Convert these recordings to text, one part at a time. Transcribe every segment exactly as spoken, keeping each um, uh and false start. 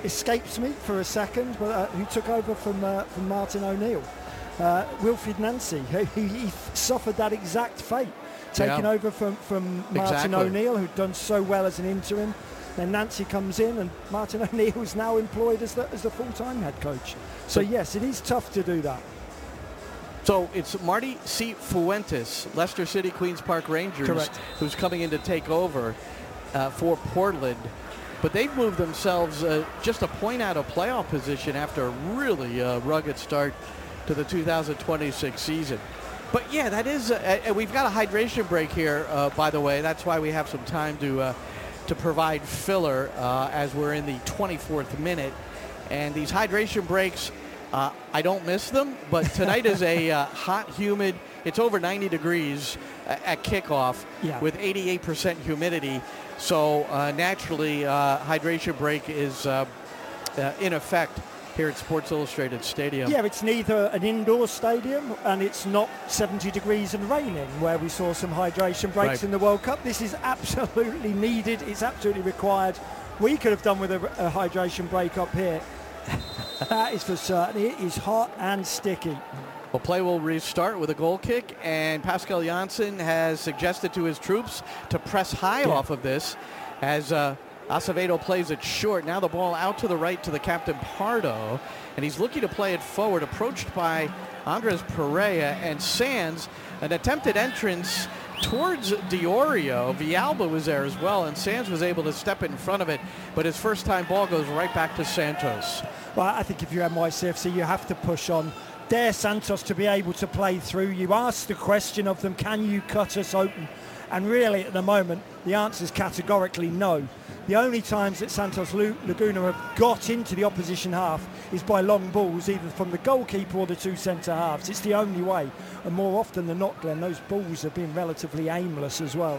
escapes me for a second, but uh, who took over from uh, from Martin O'Neill. Uh, Wilfried Nancy, who he, he suffered that exact fate, taking yeah. over from, from Martin exactly. O'Neill, who'd done so well as an interim. Then Nancy comes in, and Martin O'Neill is now employed as the, as the full-time head coach. So, yes, it is tough to do that. So it's Marty C. Fuentes, Leicester City Queen's Park Rangers, Correct. who's coming in to take over uh, for Portland. But they've moved themselves uh, just a point out of playoff position after a really uh, rugged start to the two thousand twenty-six season. But yeah, that is, uh, uh, we've got a hydration break here, uh, by the way. That's why we have some time to uh, to provide filler uh, as we're in the twenty-fourth minute. And these hydration breaks, uh, I don't miss them, but tonight is a uh, hot, humid, it's over ninety degrees uh, at kickoff yeah. with eighty-eight percent humidity. So uh, naturally, uh, hydration break is uh, uh, in effect here at Sports Illustrated Stadium. Yeah, it's neither an indoor stadium and it's not seventy degrees and raining, where we saw some hydration breaks right. in the World Cup. This is absolutely needed. It's absolutely required. We could have done with a, a hydration break up here. That is for certain. It is hot and sticky. Well, play will restart with a goal kick, and Pascal Janssen has suggested to his troops to press high yeah. off of this as uh, Acevedo plays it short. Now the ball out to the right to the captain Pardo, and he's looking to play it forward, approached by Andres Pereira and Sands. An attempted entrance towards Diorio. Villalba was there as well, and Sands was able to step in front of it, but his first time ball goes right back to Santos. Well, I think if you're N Y C F C, you have to push on. Dare Santos to be able to play through. You ask the question of them, can you cut us open? And really, at the moment, the answer is categorically no. The only times that Santos Laguna have got into the opposition half is by long balls, either from the goalkeeper or the two centre halves. It's the only way. And more often than not, Glenn, those balls have been relatively aimless as well.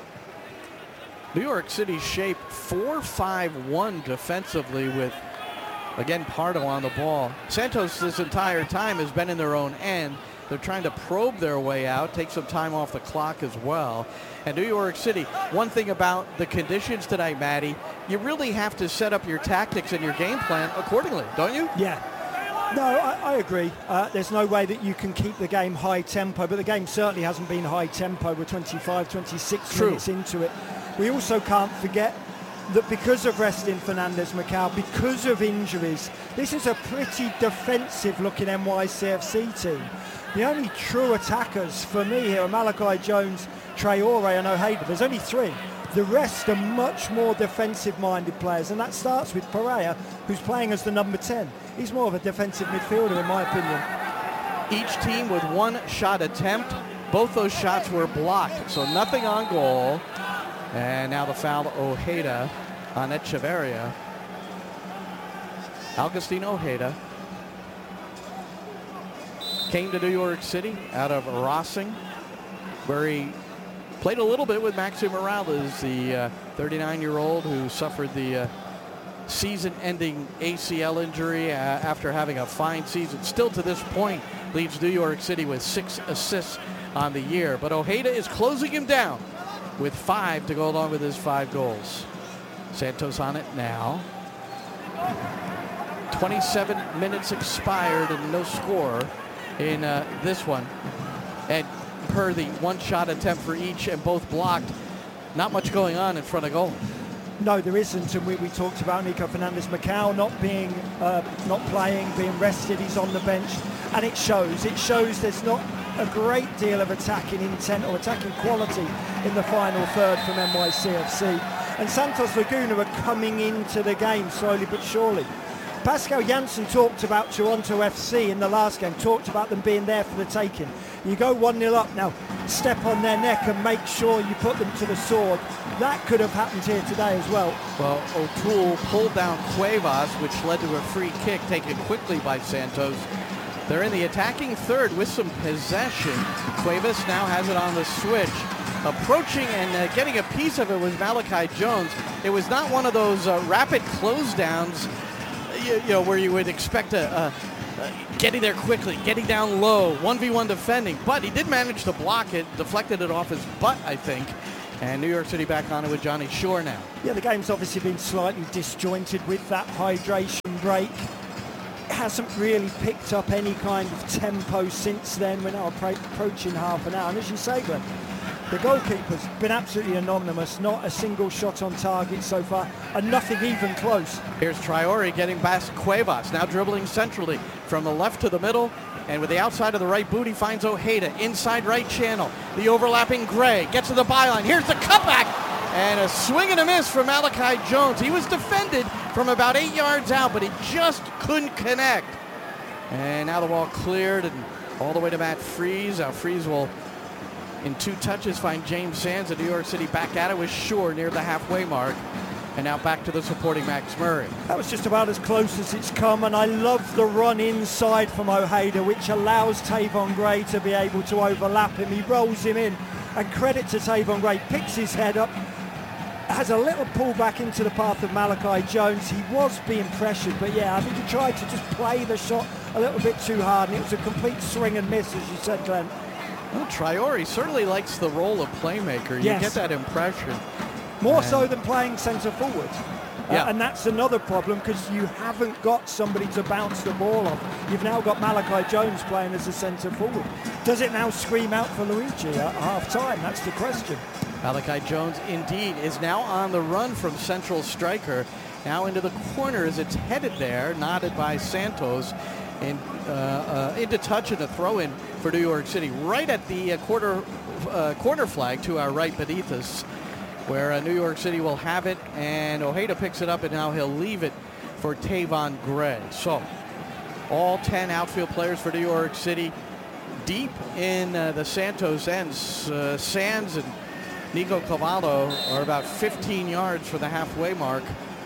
New York City shape four five one defensively with, again, Pardo on the ball. Santos this entire time has been in their own end. They're trying to probe their way out, take some time off the clock as well. And New York City, one thing about the conditions tonight, Maddie, you really have to set up your tactics and your game plan accordingly, don't you? Yeah. No, I, I agree. Uh, there's no way that you can keep the game high tempo, but the game certainly hasn't been high tempo. We're twenty-five, twenty-six True. minutes into it. We also can't forget that because of resting Fernandez Macau, because of injuries, this is a pretty defensive-looking N Y C F C team. The only true attackers for me here are Malachi Jones, Traore and Ojeda. There's only three. The rest are much more defensive-minded players, and that starts with Pereira, who's playing as the number ten. He's more of a defensive midfielder, in my opinion. Each team with one shot attempt. Both those shots were blocked, so nothing on goal. And now the foul, Ojeda on Echeverria. Augustine Ojeda came to New York City out of Rossing, where he played a little bit with Maxi Morales, the uh, thirty-nine-year-old who suffered the uh, season-ending A C L injury uh, after having a fine season. Still to this point leads New York City with six assists on the year. But Ojeda is closing him down with five to go along with his five goals. Santos on it now. twenty-seven minutes expired and no score in uh, this one. And per the one-shot attempt for each and both blocked, not much going on in front of goal. No, there isn't, and we, we talked about Nico Fernandez Macau not being, uh, not playing, being rested. He's on the bench, and it shows. It shows there's not a great deal of attacking intent or attacking quality in the final third from N Y C F C. And Santos Laguna are coming into the game slowly but surely. Pascal Janssen talked about Toronto F C in the last game, talked about them being there for the taking. You go one nil up now, step on their neck and make sure you put them to the sword. That could have happened here today as well. Well, O'Toole pulled down Cuevas, which led to a free kick taken quickly by Santos. They're in the attacking third with some possession. Cuevas now has it on the switch. Approaching and uh, getting a piece of it was Malachi Jones. It was not one of those uh, rapid close downs, you, you know, where you would expect a, a, a getting there quickly, getting down low, one v one defending. But he did manage to block it, deflected it off his butt, I think. And New York City back on it with Johnny Shore now. Yeah, the game's obviously been slightly disjointed with that hydration break. Hasn't really picked up any kind of tempo since then. We're now appro- approaching half an hour. And as you say, Glenn, the goalkeeper's been absolutely anonymous. Not a single shot on target so far, and nothing even close. Here's Traore getting past Cuevas, now dribbling centrally from the left to the middle. And with the outside of the right boot, he finds Ojeda. Inside right channel. The overlapping Gray. Gets to the byline. Here's the cutback. And a swing and a miss from Malachi Jones. He was defended from about eight yards out, but he just couldn't connect. And now the ball cleared and all the way to Matt Freese. Now Freese will, in two touches, find James Sands of New York City back at it with Shore near the halfway mark. And now back to the supporting Max Murray. That was just about as close as it's come, and I love the run inside from Ojeda, which allows Tavon Gray to be able to overlap him. He rolls him in, and credit to Tavon Gray, picks his head up, has a little pull back into the path of Malachi Jones. He was being pressured, but yeah, I think he tried to just play the shot a little bit too hard, and it was a complete swing and miss, as you said, Glenn. Well, Traore certainly likes the role of playmaker. You Yes. get that impression. More And- so than playing centre forward. Yeah. Uh, and that's another problem, because you haven't got somebody to bounce the ball off. You've now got Malachi Jones playing as a centre forward. Does it now scream out for Luigi at half time? That's the question. Malachi Jones indeed is now on the run from central striker. Now into the corner as it's headed there, nodded by Santos. And uh, uh, into touch and a throw-in for New York City. Right at the uh, quarter uh, corner flag to our right beneath us, where uh, New York City will have it, and Ojeda picks it up, and now he'll leave it for Tavon Gray. So all ten outfield players for New York City deep in uh, the Santos ends. Uh, Sands and Nico Cavallo are about fifteen yards for the halfway mark.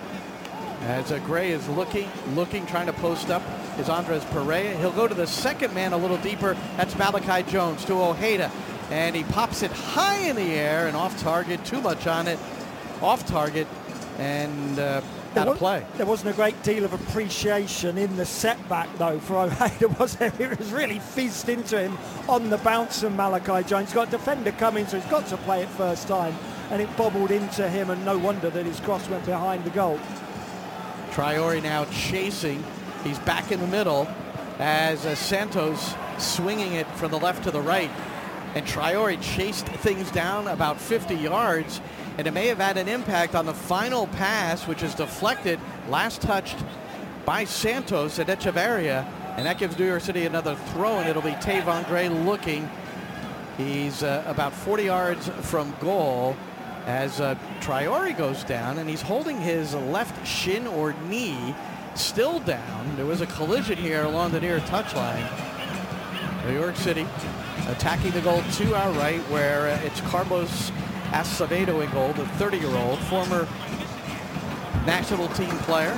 As uh, Gray is looking, looking, trying to post up is Andres Pereira. He'll go to the second man a little deeper. That's Malachi Jones to Ojeda. And he pops it high in the air and off target, too much on it, off target, and uh, out of play. There wasn't a great deal of appreciation in the setback, though, for Ojeda, was there? It was really fizzed into him on the bounce from Malachi Jones. He's got a defender coming, so he's got to play it first time, and it bobbled into him, and no wonder that his cross went behind the goal. Traore now chasing. He's back in the middle as uh, Santos swinging it from the left to the right. And Traore chased things down about fifty yards, and it may have had an impact on the final pass, which is deflected, last touched by Santos at Echeverria, and that gives New York City another throw, and it'll be Tavon Gray looking. He's uh, about forty yards from goal as uh, Traore goes down, and he's holding his left shin or knee still down. There was a collision here along the near touchline. New York City attacking the goal to our right, where uh, it's Carlos Acevedo in goal, the thirty-year-old former national team player,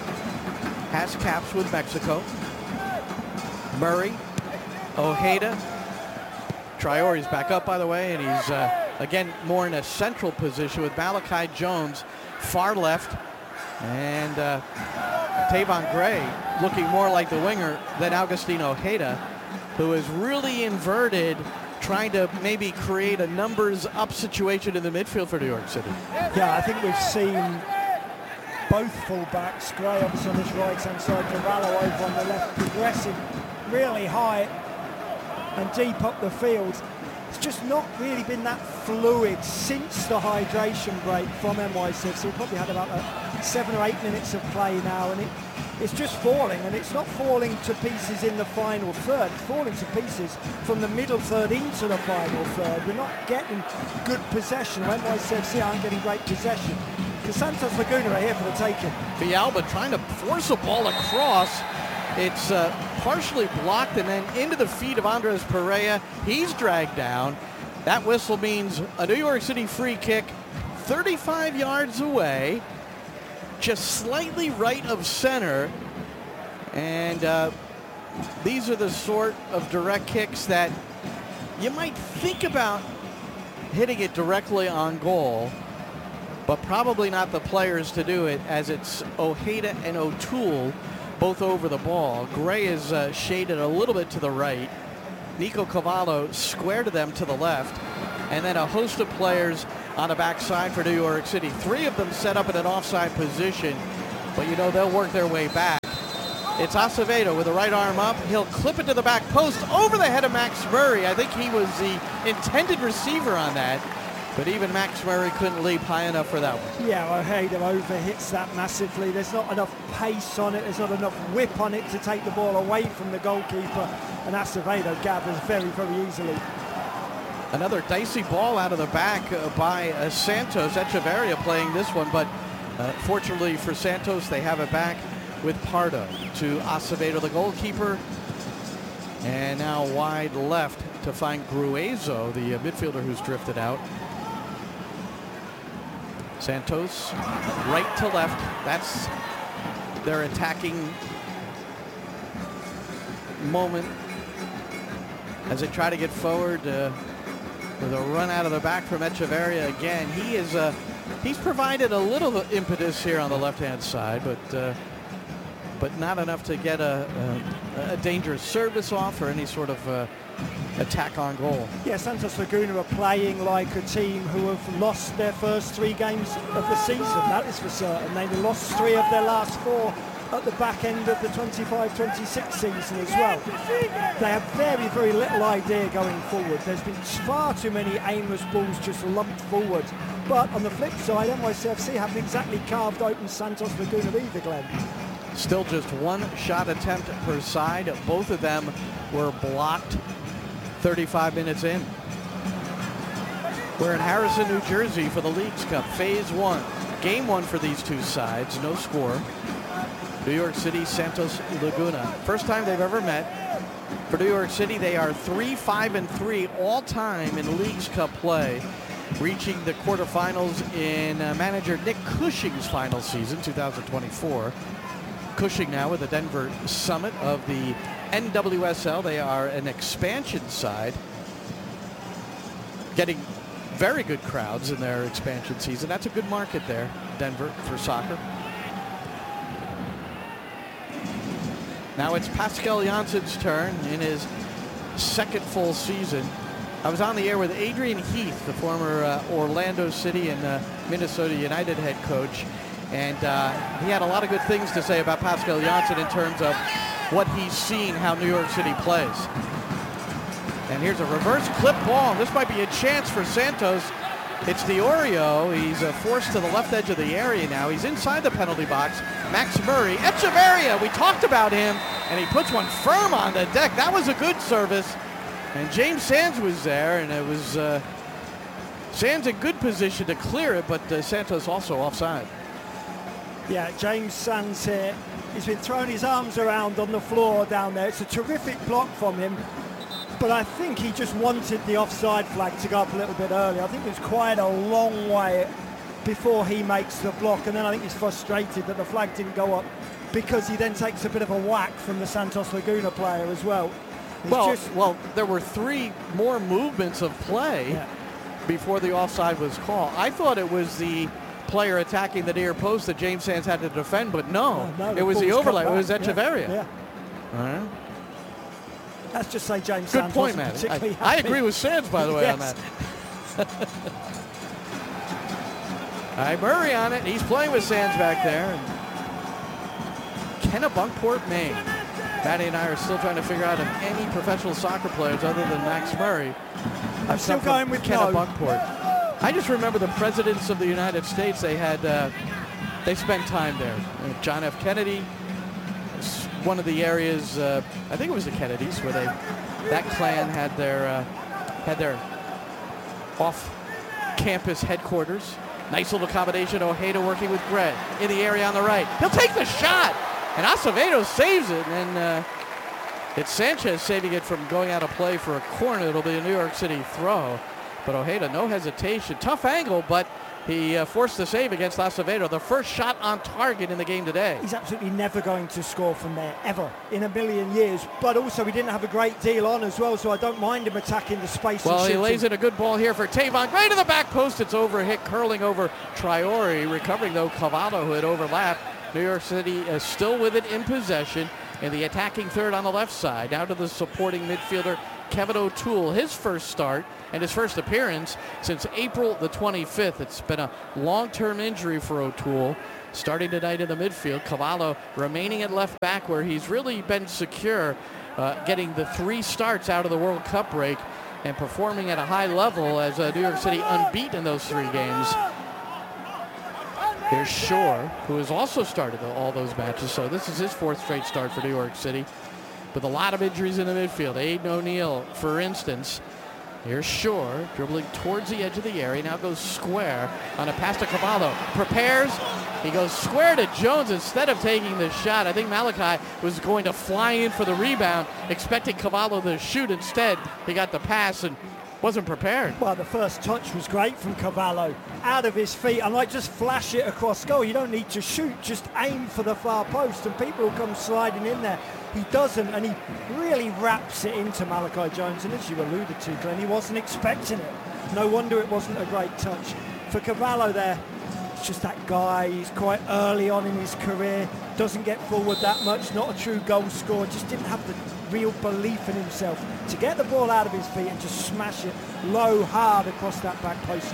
has caps with Mexico. Murray, Ojeda, Traore's back up, by the way, and he's uh, again more in a central position with Malachi Jones far left, and uh, Tavon Gray looking more like the winger than Agustin Ojeda, who is really inverted, trying to maybe create a numbers up situation in the midfield for New York City. Yeah, I think we've seen both full-backs, Gray obviously on this right-hand side, Cavallo over on the left, progressing really high and deep up the field. It's just not really been that fluid since the hydration break from N Y C F C. We've probably had about uh, seven or eight minutes of play now, and it, it's just falling, and it's not falling to pieces in the final third. It's falling to pieces from the middle third into the final third. We're not getting good possession. N Y C F C aren't getting great possession. The Santos Laguna are here for the taking. Villalba trying to force a ball across. It's uh, partially blocked and then into the feet of Andres Pereira. He's dragged down. That whistle means a New York City free kick thirty-five yards away, just slightly right of center. And uh, these are the sort of direct kicks that you might think about hitting it directly on goal, but probably not the players to do it, as it's Ojeda and O'Toole both over the ball. Gray is uh, shaded a little bit to the right. Nico Cavallo square to them to the left. And then a host of players on the backside for New York City. Three of them set up in an offside position, but you know they'll work their way back. It's Acevedo with the right arm up. He'll clip it to the back post over the head of Max Murray. I think he was the intended receiver on that, but even Max Murray couldn't leap high enough for that one. Yeah, Ojeda overhits that massively. There's not enough pace on it. There's not enough whip on it to take the ball away from the goalkeeper, and Acevedo gathers very, very easily. Another dicey ball out of the back uh, by uh, Santos. Echeverria playing this one, but uh, fortunately for Santos, they have it back with Pardo to Acevedo, the goalkeeper. And now wide left to find Gruezo, the uh, midfielder who's drifted out. Santos, right to left. That's their attacking moment as they try to get forward uh, with a run out of the back from Echeverria again. He is uh, he's provided a little impetus here on the left-hand side, but uh, but not enough to get a, a, a dangerous service off or any sort of uh, attack on goal. Yeah, Santos Laguna are playing like a team who have lost their first three games of the season, that is for certain. They've lost three of their last four at the back end of the twenty-five twenty-six season as well. They have very, very little idea going forward. There's been far too many aimless balls just lumped forward. But on the flip side, N Y C F C haven't exactly carved open Santos Laguna either, Glenn. Still just one shot attempt per side. Both of them were blocked thirty-five minutes in. We're in Harrison, New Jersey for the Leagues Cup, phase one. Game one for these two sides, no score. New York City, Santos Laguna. First time they've ever met. For New York City, they are three, five, and three all time in Leagues Cup play, reaching the quarterfinals in uh, manager Nick Cushing's final season, two thousand twenty-four. Cushing now with the Denver Summit of the N W S L. They are an expansion side, getting very good crowds in their expansion season. That's a good market there, Denver, for soccer. Now it's Pascal Jansen's turn in his second full season. I was on the air with Adrian Heath, the former uh, Orlando City and uh, Minnesota United head coach. And uh, he had a lot of good things to say about Pascal Jansen in terms of what he's seen, how New York City plays. And here's a reverse clip ball. This might be a chance for Santos. It's Diorio. He's uh, forced to the left edge of the area now. He's inside the penalty box. Max Murray. Echeverria, we talked about him, and he puts one firm on the deck. That was a good service. And James Sands was there, and it was uh, Sands in good position to clear it, but uh, Santos also offside. Yeah, James Sands here. He's been throwing his arms around on the floor down there. It's a terrific block from him, but I think he just wanted the offside flag to go up a little bit early. I think it was quite a long way before he makes the block, and then I think he's frustrated that the flag didn't go up because he then takes a bit of a whack from the Santos Laguna player as well. It's well, just, well, there were three more movements of play yeah. before the offside was called. I thought it was the player attacking the near post that James Sands had to defend, but no, no, no it was the overlay. It was yeah, Echeverria. Yeah. All right. Let's just say James Good Sands point, wasn't man. particularly I, I happy. agree with Sands, by the way, yes. on that. All right, Murray on it. He's playing with Sands back there. Kennebunkport, Maine. Maddie and I are still trying to figure out if any professional soccer players other than Max Murray I'm still going with Kennebunkport. No. I just remember the presidents of the United States. They had uh, they spent time there. Uh, John F. Kennedy, one of the areas. Uh, I think it was the Kennedys where they that clan had their uh, had their off-campus headquarters. Nice little combination. Ojeda working with Gray in the area on the right. He'll take the shot. And Acevedo saves it, and uh, it's Sanchez saving it from going out of play for a corner. It'll be a New York City throw. But Ojeda, no hesitation. Tough angle, but he uh, forced the save against Acevedo. The first shot on target in the game today. He's absolutely never going to score from there, ever, in a million years. But also, he didn't have a great deal on as well, so I don't mind him attacking the space. Well, and he lays in a good ball here for Tavon. Right to the back post. It's over, hit curling over Traore. Recovering, though, Cavallo, who had overlapped. New York City is still with it in possession in the attacking third on the left side. Now to the supporting midfielder, Kevin O'Toole. His first start and his first appearance since April the twenty-fifth. It's been a long-term injury for O'Toole. starting tonight in the midfield. Cavallo remaining at left back where he's really been secure, uh, getting the three starts out of the World Cup break and performing at a high level as uh, New York City unbeaten in those three games. Here's Shore, who has also started all those matches, so this is his fourth straight start for New York City. With a lot of injuries in the midfield. Aiden O'Neill, for instance. Here's Shore, dribbling towards the edge of the area. Now goes square on a pass to Cavallo. Prepares. He goes square to Jones instead of taking the shot. I think Malachi was going to fly in for the rebound, expecting Cavallo to shoot. Instead, he got the pass and wasn't prepared. Well, the first touch was great from Cavallo. Out of his feet, and like just flash it across goal. You don't need to shoot, just aim for the far post and people will come sliding in there. He doesn't, and he really wraps it into Malachi Jones. And as you alluded to, Glenn, he wasn't expecting it. No wonder it wasn't a great touch. For Cavallo there, it's just that guy. He's quite early on in his career, doesn't get forward that much, not a true goal scorer, just didn't have the real belief in himself to get the ball out of his feet and just smash it low, hard across that back post.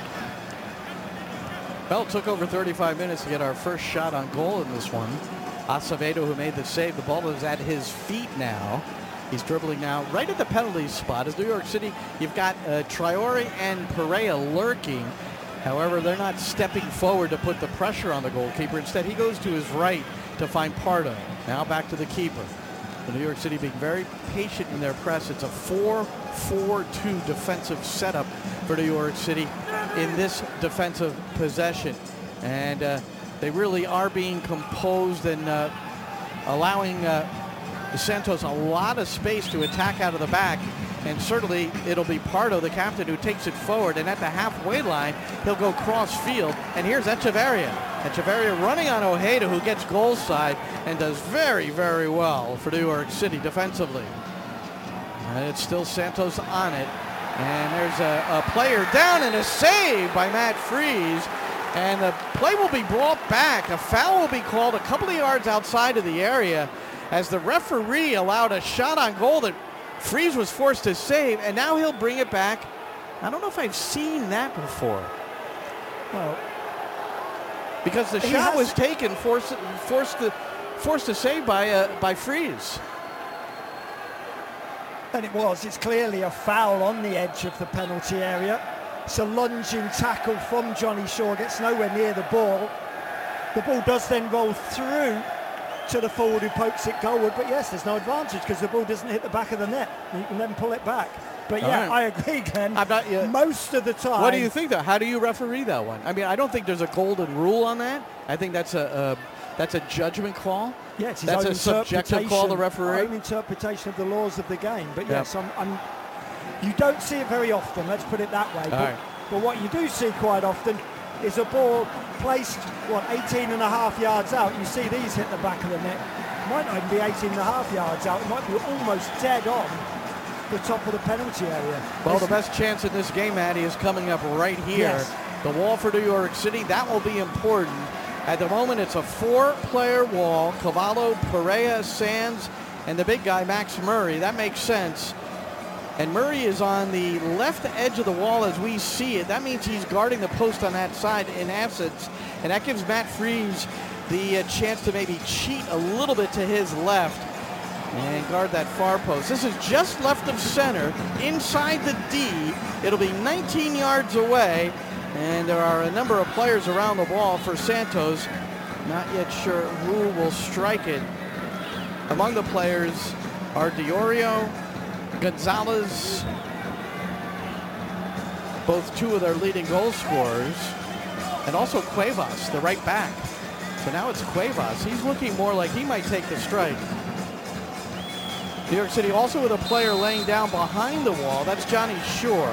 Well, it took over thirty-five minutes to get our first shot on goal in this one. Acevedo, who made the save, the ball is at his feet now. He's dribbling now right at the penalty spot. As New York City, you've got uh, Traore and Pereira lurking. However, they're not stepping forward to put the pressure on the goalkeeper. Instead, he goes to his right to find Pardo. Now back to the keeper. The New York City being very patient in their press. It's a four four two defensive setup for New York City in this defensive possession. And uh, they really are being composed and uh, allowing uh, Santos a lot of space to attack out of the back. And certainly it'll be Pardo, the captain, who takes it forward. And at the halfway line, he'll go cross field. And here's Echeverria. Echeverria running on Ojeda, who gets goal side and does very, very well for New York City defensively. And it's still Santos on it. And there's a, a player down and a save by Matt Freese. And the play will be brought back. A foul will be called a couple of yards outside of the area as the referee allowed a shot on goal that Freese was forced to save, and now he'll bring it back. I don't know if I've seen that before. Well, because the shot was taken, forced, forced, to, forced to save by, uh, by Freese. And it was. It's clearly a foul on the edge of the penalty area. It's a lunging tackle from Johnny Shore, gets nowhere near the ball. The ball does then roll through to the forward who pokes it goalward, but yes, there's no advantage because the ball doesn't hit the back of the net. You can then pull it back. But yeah, right. I agree, Glenn. I'm not, yeah. Most of the time. What do you think, though? How do you referee that one? I mean, I don't think there's a golden rule on that. I think that's a, a that's a judgment call. Yeah, it's his that's own a subjective call, the referee. Own interpretation of the laws of the game. But yes, yep. I'm, I'm, you don't see it very often. Let's put it that way. But, right. but what you do see quite often is a ball placed, what, eighteen and a half yards out. You see these hit the back of the net. Might not even be eighteen and a half yards out. It might be almost dead on the top of the penalty area. Well, the best chance in this game, Maddie, is coming up right here. Yes. The wall for New York City, that will be important. At the moment, it's a four-player wall. Cavallo, Pereira, Sands, and the big guy, Max Murray. That makes sense. And Murray is on the left edge of the wall as we see it. That means he's guarding the post on that side in essence. And that gives Matt Freese the uh, chance to maybe cheat a little bit to his left and guard that far post. This is just left of center, inside the D. It'll be nineteen yards away, and there are a number of players around the ball for Santos. Not yet sure who will strike it. Among the players are Diorio, Gonzalez, both two of their leading goal scorers, and also Cuevas, the right back. So now it's Cuevas. He's looking more like he might take the strike. New York City also with a player laying down behind the wall. That's Johnny Shore.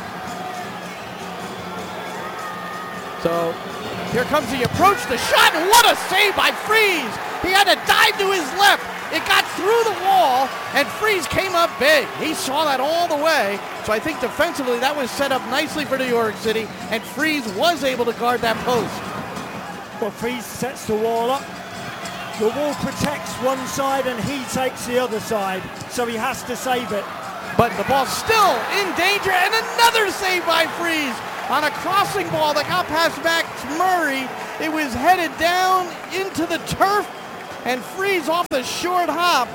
So here comes the approach, the shot, and what a save by Freese. He had to dive to his left. It got through the wall, and Freese came up big. He saw that all the way. So I think defensively that was set up nicely for New York City, and Freese was able to guard that post. Well, Freese sets the wall up. The wall protects one side, and he takes the other side, so he has to save it. But the ball's still in danger, and another save by Freese on a crossing ball that got past Max Murray, It was headed down into the turf, and Freese off the short hop.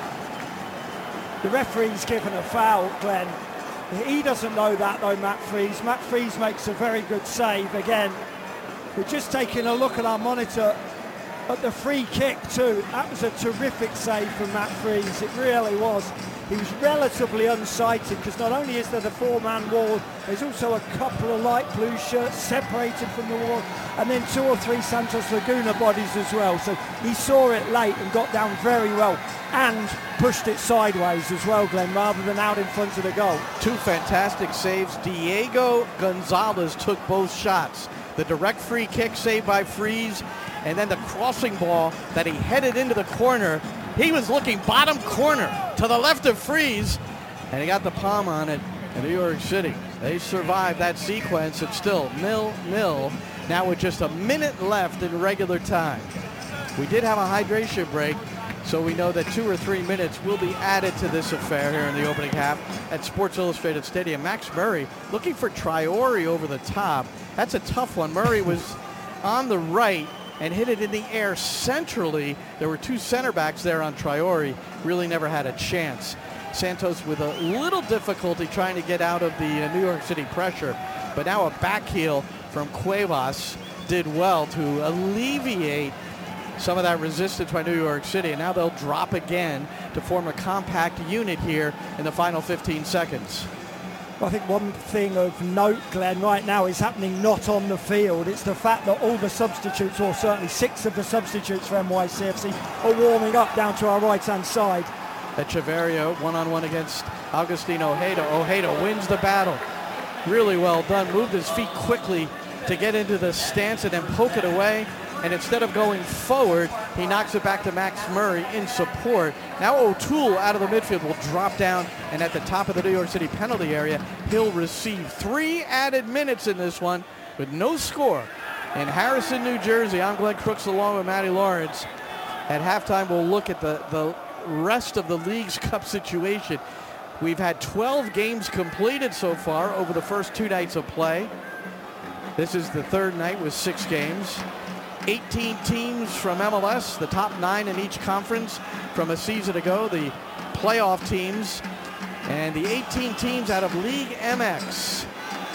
The referee's given a foul, Glenn. He doesn't know that though, Matt Freese. Matt Freese makes a very good save again. We're just taking a look at our monitor at the free kick too. That was a terrific save from Matt Freese. It really was. He was relatively unsighted because not only is there the four-man wall, there's also a couple of light blue shirts separated from the wall, and then two or three Santos Laguna bodies as well. So he saw it late and got down very well and pushed it sideways as well, Glenn, rather than out in front of the goal. Two fantastic saves. Diego Gonzalez took both shots. The direct free kick saved by Freese, and then the crossing ball that he headed into the corner. He was looking bottom corner to the left of Freese, and he got the palm on it in New York City. They survived that sequence. It's still nil nil now with just a minute left in regular time. We did have a hydration break, so we know that two or three minutes will be added to this affair here in the opening half at Sports Illustrated Stadium. Max Murray looking for Traore over the top. That's a tough one. Murray was on the right and hit it in the air centrally. There were two center backs there on Traore. Really never had a chance. Santos with a little difficulty trying to get out of the uh, New York City pressure, but now a back heel from Cuevas did well to alleviate some of that resistance by New York City, and now they'll drop again to form a compact unit here in the final fifteen seconds. I think one thing of note, Glenn, right now is happening not on the field. It's the fact that all the substitutes, or certainly six of the substitutes for N Y C F C, are warming up down to our right-hand side. Echeverria one-on-one against Agustin Ojeda. Ojeda wins the battle. Really well done. Moved his feet quickly to get into the stance and then poke it away. And instead of going forward, he knocks it back to Max Murray in support. Now O'Toole out of the midfield will drop down, and at the top of the New York City penalty area, he'll receive three added minutes in this one with no score. In Harrison, New Jersey, I'm Glenn Crooks along with Matty Lawrence. At halftime, we'll look at the, the rest of the League's Cup situation. We've had twelve games completed so far over the first two nights of play. This is the third night with six games. eighteen teams from M L S, the top nine in each conference from a season ago, the playoff teams, and the eighteen teams out of League M X.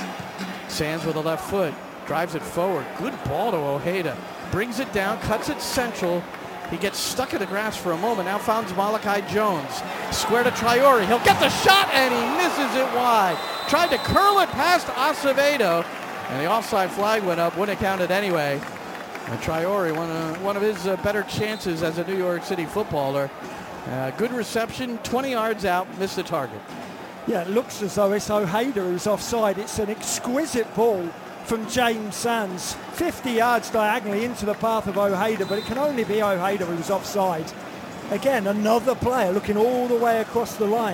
Sands with the left foot, drives it forward. Good ball to Ojeda. Brings it down, cuts it central. He gets stuck in the grass for a moment. Now finds Malachi Jones. Square to Traore. He'll get the shot, and he misses it wide. Tried to curl it past Acevedo, and the offside flag went up. Wouldn't have counted anyway. And Traore, one of, one of his uh, better chances as a New York City footballer. Uh, good reception, twenty yards out, missed the target. Yeah, it looks as though it's Ojeda who's offside. It's an exquisite ball from James Sands. fifty yards diagonally into the path of Ojeda, but it can only be Ojeda who's offside. Again, another player looking all the way across the line.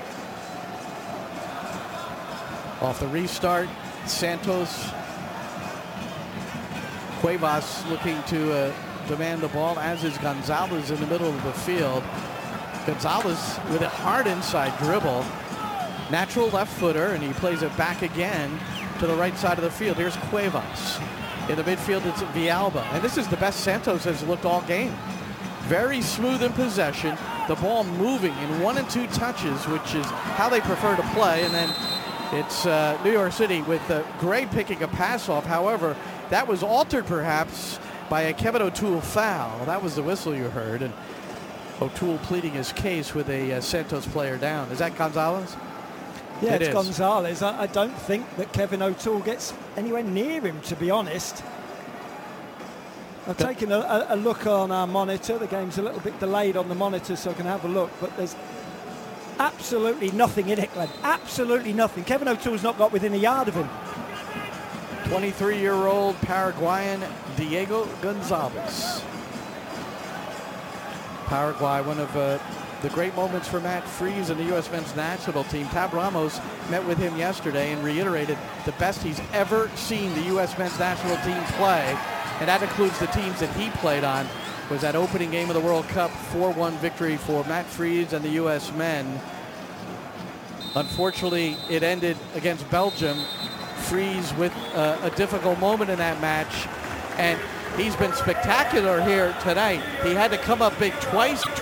Off the restart, Santos. Cuevas looking to uh, demand the ball, as is Gonzalez in the middle of the field. Gonzalez with a hard inside dribble. Natural left footer, and he plays it back again to the right side of the field. Here's Cuevas. In the midfield, it's Villalba. And this is the best Santos has looked all game. Very smooth in possession. The ball moving in one and two touches, which is how they prefer to play. And then it's uh, New York City with uh, Gray picking a pass off. However, that was altered perhaps by a Kevin O'Toole foul. That was the whistle you heard. And O'Toole pleading his case with a uh, Santos player down. Is that Gonzalez? Yeah, it it's is. Gonzalez. I, I don't think that Kevin O'Toole gets anywhere near him, to be honest. I've The- taken a, a look on our monitor. The game's a little bit delayed on the monitor, so I can have a look. But there's absolutely nothing in it, Glenn. Absolutely nothing. Kevin O'Toole's not got within a yard of him. twenty-three-year-old Paraguayan Diego Gonzalez. Paraguay, one of uh, the great moments for Matt Freese and the U S men's national team. Tab Ramos met with him yesterday and reiterated the best he's ever seen the U S men's national team play, and that includes the teams that he played on. Was that opening game of the World Cup, four one victory for Matt Freese and the U S men. Unfortunately, it ended against Belgium. Freese with uh, a difficult moment in that match, and He's been spectacular here tonight. He had to come up big twice,